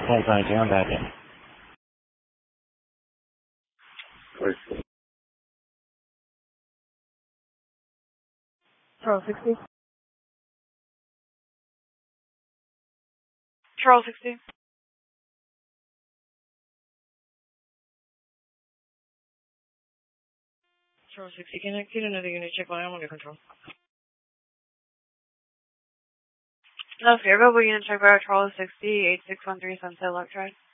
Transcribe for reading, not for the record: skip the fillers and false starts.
1022 on back in. Charles 60. Charles 60. Charles 60 connected. Another unit check line under control. No, available unit check by Charles 60, 8613 Sunset Electric.